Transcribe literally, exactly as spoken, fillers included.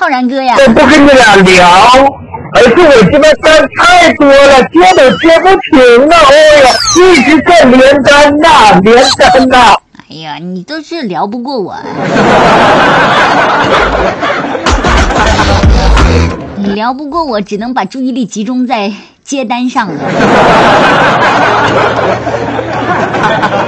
浩然哥呀？ 我不跟你俩聊，而是我这边单太多了，接都接不停了，哎呀，一直在连单呐，连单呐。 哎呀，你都是聊不过我。你聊不过我，只能把注意力集中在接单上了。